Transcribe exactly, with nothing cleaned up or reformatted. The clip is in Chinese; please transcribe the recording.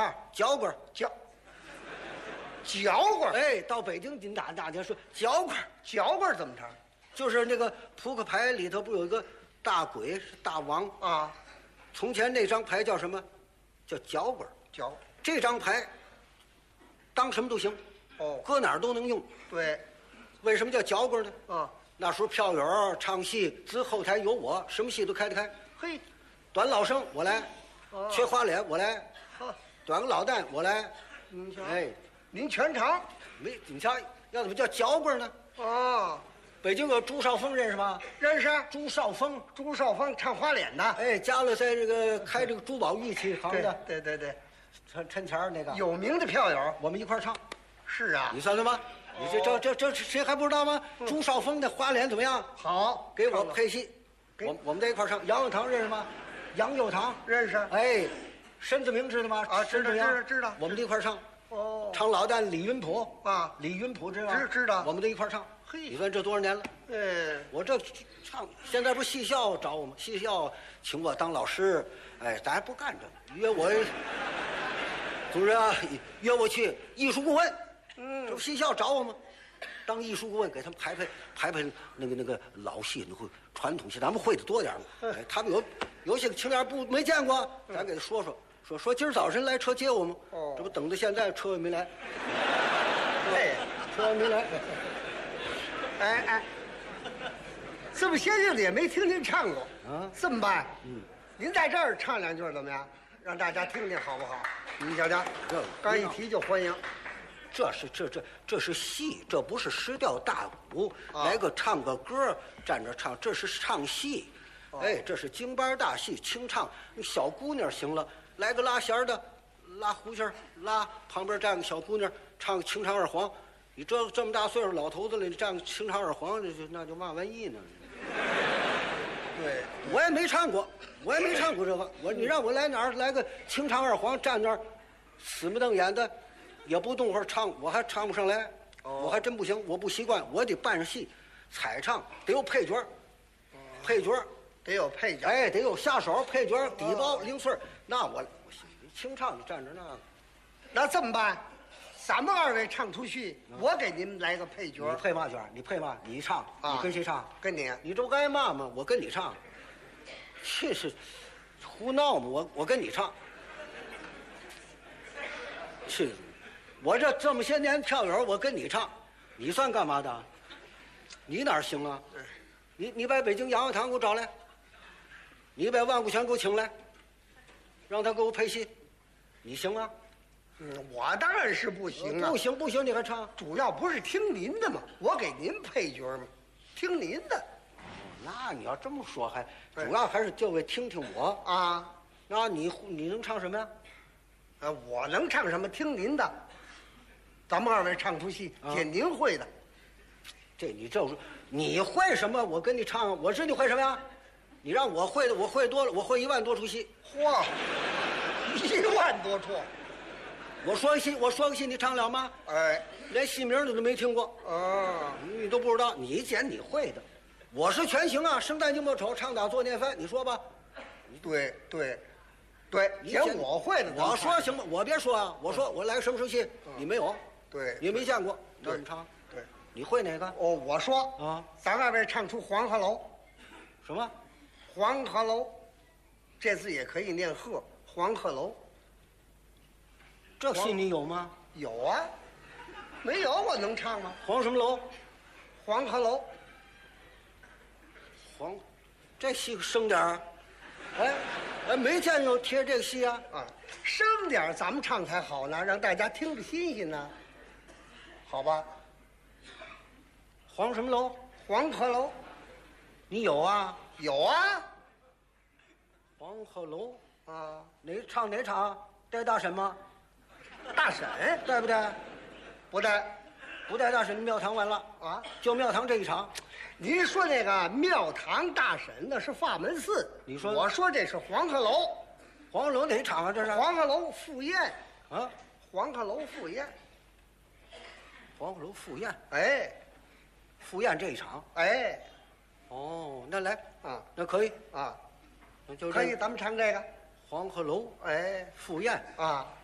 号脚棍脚脚棍， 哎，到北京您大大家说脚棍脚棍怎么唱？ 就是那个扑克牌里头不有一个大鬼是大王啊？ 从前那张牌叫什么？叫脚棍脚。 这张牌当什么都行， 哦， 搁哪儿都能用。 对， 为什么叫脚棍呢？ 啊， 那时候票友唱戏，自后台有我，什么戏都开得开。 嘿， 短老生我来， 哦缺花脸我来， 呵， 短个老旦我来。 您瞧， 哎， 您全场没你瞧，要怎么叫脚棍呢？ 哦， 北京有朱少峰认识吗？ 认识朱少峰， 朱少峰唱花脸的， 哎，家里在这个开这个珠宝玉器行的， 对对对， 抻抻钱儿那个， 有名的票友。 我们一块儿唱。 是啊， 你算算吧，你这这这这谁还不知道吗？ 嗯朱少峰的花脸怎么样？ 好， 给我唱了配戏， 给我我们在一块儿唱。杨永堂认识吗？杨佑堂认识。 哎，申子明知道吗？ 啊知道申子明知道知道我们在一块儿唱。 哦， 唱老旦李云普啊李云普知道吗？ 知知道我们在一块儿唱。 嘿你看这多少年了？ 呃， 我这唱，现在不是戏校找我吗？戏校请我当老师，哎，咱还不干这个，约我，主任啊，约我去艺术顾问， 嗯这不戏校找我吗？当艺术顾问给他们排排排排那个那个老戏，那会传统戏，咱们会的多点嘛。 嗯哎，他们有有些青年不没见过，咱给他说说，说说今儿早晨来车接我吗？ 哦这不等到现在车也没来， 哎， 车也没来。 哎哎，这么些日子也没听您唱过啊这么办？嗯，您在这儿唱两句怎么样？让大家听听好不好？你瞧瞧， 这刚一提就欢迎。 这是这这这是戏，这不是石调大鼓， 啊来个唱个歌站着唱，这是唱戏。 哦哎，这是京班大戏，清唱。小姑娘行了，来个拉弦儿的，拉胡琴儿，拉旁边站个小姑娘唱清唱二黄。你这这么大岁数老头子了，你站个清唱二黄，这就那就嘛玩意呢？ 对， 我也没唱过，我也没唱过这个。我你让我来哪儿来个清唱二黄，站那儿死不瞪眼的，也不动会儿唱，我还唱不上来。 哦我还真不行，我不习惯，我得扮上戏，彩唱得有配角儿，配角儿， 得有配角。 哎，得有下手配角儿，底包零碎儿。那我我清唱就站着那个， 那这么办？咱们二位唱出戏，我给您来个配角你。配嘛角儿？你配嘛？你唱， 啊你跟谁唱？ 跟你你这不该骂吗？我跟你唱，这是胡闹吗？我我跟你唱，是，我这这么些年票友，我跟你唱，你算干嘛的？你哪儿行啊？你你把北京洋药堂给我找来，你把万古泉给我请来，让他给我配戏，你行啊？ 嗯，我当然是不行啊不，行不行，你还唱？ 主要不是听您的嘛，我给您配角嘛，听您的那你要这么说还， 对主要还是就为听听我。 啊。 那你你能唱什么呀？ 呃，我能唱什么？听您的。咱们二位唱出戏， 啊捡您会的。 这你这是你会什么？我跟你唱，我知道你会什么呀？你让我会的，我会多了，我会一万多出戏。 嚯，一万多处。 我说个戏，我说个戏，你唱了吗？ 哎， 连戏名你都没听过， 哦， 你都不知道。你捡你会的，我是全行啊！生旦净末丑，唱打做念饭，你说吧。 对对对， 你捡我会的。咱我们唱说行吧，我别说啊，我说我来个什么出戏，你没有， 对， 你没见过， 对让你唱， 对。 你会哪个？ 哦，我说啊， 咱二位唱出黄鹤楼， 什么？ 黄鹤楼，这字也可以念鹤，黄鹤楼这戏你有吗？ 有啊，没有我能唱吗？ 黄什么楼？ 黄鹤楼， 黄，这戏生点儿，哎，哎，没见着贴这个戏啊。 啊，生点儿咱们唱才好呢，让大家听着新鲜呢，好吧？ 黄什么楼？ 黄鹤楼你有啊？ 有啊， 黄鹤楼， 啊， 哪唱哪场？带大婶吗？ 大婶带不带？ 不带不带大婶，庙堂完了， 啊。 就庙堂这一场。 您说那个庙堂大婶那是法门寺， 你说我说这是黄鹤楼， 黄鹤楼哪场啊？这是黄鹤楼赴宴， 啊？ 黄鹤楼赴宴， 黄鹤楼赴宴， 哎赴宴这一场。 哎哦，那来， 啊那可以， 啊， 那就可以， 这咱们唱这个， 黄鹤楼哎赴宴， 啊，